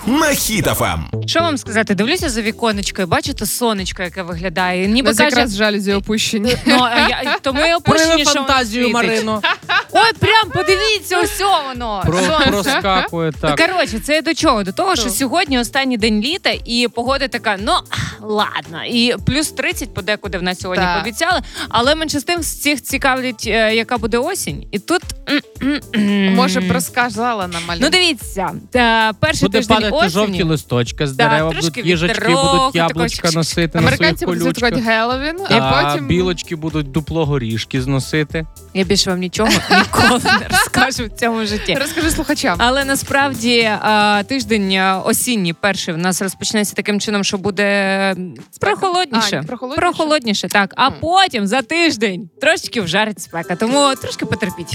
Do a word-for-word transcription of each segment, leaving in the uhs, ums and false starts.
на Хіт еф ем. Що вам сказати? Дивлюся за віконечко і бачу то сонечко, яке виглядає. Ніби Нас каже... якраз жалюзі опущені. Ну, а я, тому і опущені, Прояви що воно фантазію, світить. Марино. Ой, прям подивіться, ось воно. Про, Сонце. проскакує так. Коротше, це я до чого? До того, що сьогодні останній день літа, і погода така, ну, ладно. І плюс тридцять подекуди в нас сьогодні Так. пообіцяли, але менше з тим всіх цікавить, е, яка буде осінь. І тут... Може, б розказала нам Аліна. Ну, дивіться, е, перший Буде тиждень падати осені... жовті листочки з Да, дерева, трошки будуть їжачки, вітерок, будуть тако яблучка чик-чик. носити Американці на будуть своїх святкувати колючках. Геловін, А а потім... білочки будуть дупло горішки зносити. Я більше вам нічого ніколи не розкажу в цьому житті. Розкажи слухачам. Але насправді е, тиждень е, осінній перший в нас розпочнеться таким чином, що буде прохолодніше. А, прохолодніше? Прохолодніше, так. А потім за тиждень трошечки вжарить спека. Тому трошки потерпіть.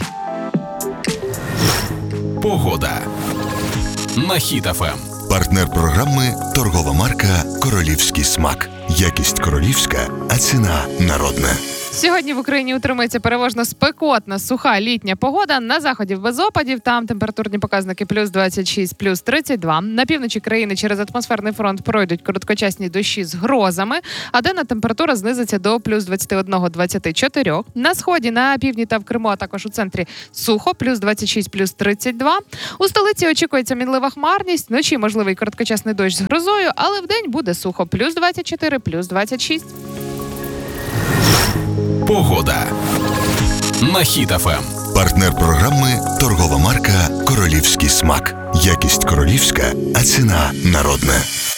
Погода на Хіт еф ем. Партнер програми – торгова марка «Королівський смак». Якість королівська, а ціна народна. Сьогодні в Україні утримується переважно спекотна, суха літня погода. На заході без опадів, там температурні показники плюс двадцять шість, плюс тридцять два. На півночі країни через атмосферний фронт пройдуть короткочасні дощі з грозами, а денна температура знизиться до плюс двадцять один - двадцять чотири. На сході, на півдні та в Криму, а також у центрі сухо, плюс двадцять шість, плюс тридцять два. У столиці очікується мінлива хмарність, вночі можливий короткочасний дощ з грозою, але вдень буде сухо, плюс двадцять чотири, плюс двадцять шість. Погода на Хіт еф ем. Партнер програми – торгова марка «Королівський смак». Якість королівська, а ціна народна.